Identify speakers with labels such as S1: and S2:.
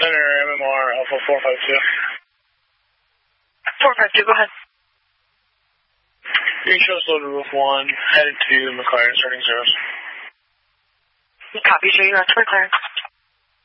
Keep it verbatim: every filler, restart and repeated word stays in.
S1: Center, M M R, Alpha four five two.
S2: four five two, go ahead.
S1: Green shows low to roof one, headed to McLaren, starting zeros.
S2: Copy, J U S for clearance.